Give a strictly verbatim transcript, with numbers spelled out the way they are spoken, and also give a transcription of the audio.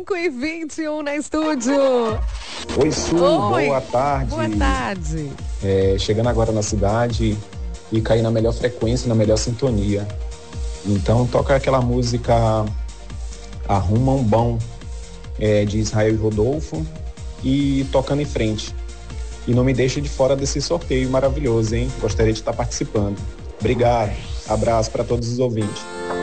cinco e vinte e um na estúdio. Oi, Su, Oi. boa tarde. Boa tarde. É, chegando agora na cidade e cair na melhor frequência, na melhor sintonia. Então toca aquela música Arruma um Bom, é, de Israel e Rodolfo, e tocando em frente. E não me deixe de fora desse sorteio maravilhoso, hein? Gostaria de estar participando. Obrigado. Abraço para todos os ouvintes.